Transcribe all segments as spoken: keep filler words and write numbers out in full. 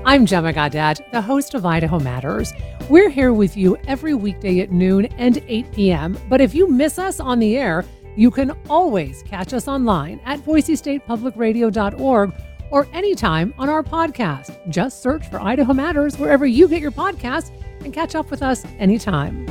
I'm Gemma Gadet, the host of Idaho Matters. We're here with you every weekday at noon and eight p.m. But if you miss us on the air, you can always catch us online at boise state public radio dot org or anytime on our podcast. Just search for Idaho Matters wherever you get your podcasts and catch up with us anytime.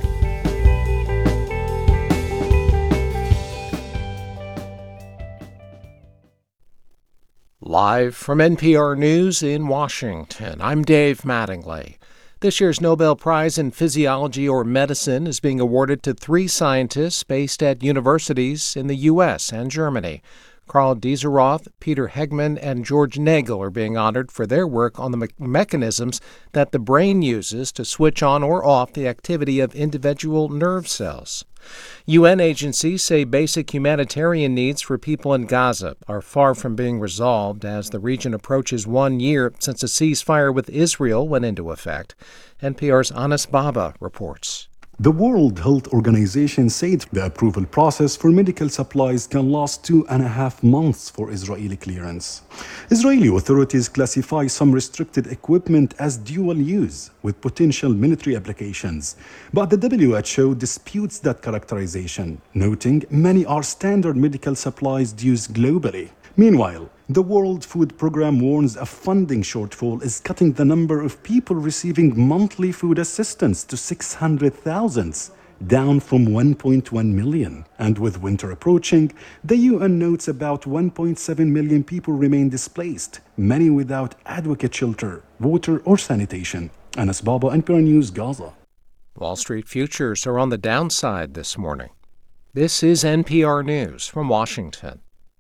Live from N P R News in Washington, I'm Dave Mattingly. This year's Nobel Prize in Physiology or Medicine is being awarded to three scientists based at universities in the U S and Germany. Karl Dieseroth, Peter Hegman, and George Nagel are being honored for their work on the me- mechanisms that the brain uses to switch on or off the activity of individual nerve cells. U N agencies say basic humanitarian needs for people in Gaza are far from being resolved as the region approaches one year since a ceasefire with Israel went into effect. N P R's Anas Baba reports. The World Health Organization said the approval process for medical supplies can last two and a half months for Israeli clearance. Israeli authorities classify some restricted equipment as dual use with potential military applications, but the W H O disputes that characterization, noting many are standard medical supplies used globally. Meanwhile, the World Food Programme warns a funding shortfall is cutting the number of people receiving monthly food assistance to six hundred thousand, down from one point one million. And with winter approaching, the U N notes about one point seven million people remain displaced, many without adequate shelter, water, or sanitation. Anas Baba, N P R News, Gaza. Wall Street futures are on the downside this morning. This is N P R News from Washington.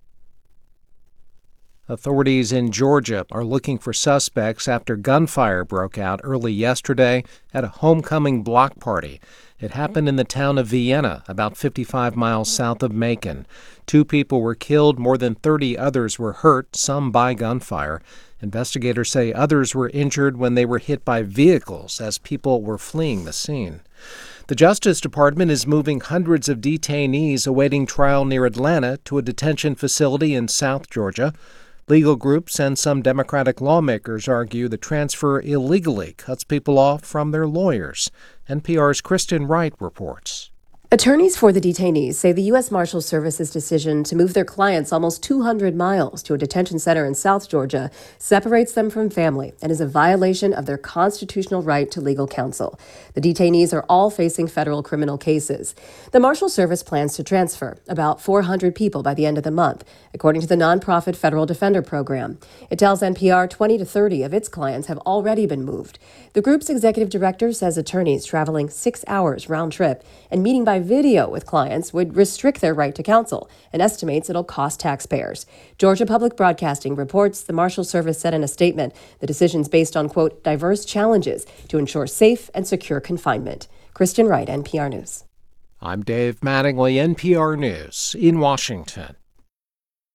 Authorities in Georgia are looking for suspects after gunfire broke out early yesterday at a homecoming block party. It happened in the town of Vienna, about fifty-five miles south of Macon. Two people were killed, more than thirty others were hurt, some by gunfire. Investigators say others were injured when they were hit by vehicles as people were fleeing the scene. The Justice Department is moving hundreds of detainees awaiting trial near Atlanta to a detention facility in South Georgia. Legal groups and some Democratic lawmakers argue the transfer illegally cuts people off from their lawyers. N P R's Kristen Wright reports. Attorneys for the detainees say the U S Marshals Service's decision to move their clients almost two hundred miles to a detention center in South Georgia separates them from family and is a violation of their constitutional right to legal counsel. The detainees are all facing federal criminal cases. The Marshals Service plans to transfer about four hundred people by the end of the month, according to the nonprofit Federal Defender Program. It tells N P R twenty to thirty of its clients have already been moved. The group's executive director says attorneys traveling six hours round trip and meeting by video with clients would restrict their right to counsel and estimates it'll cost taxpayers. Georgia Public Broadcasting reports the Marshals Service said in a statement the decision's based on, quote, diverse challenges to ensure safe and secure confinement. Kristen Wright, N P R News. I'm Dave Mattingly, N P R News in Washington.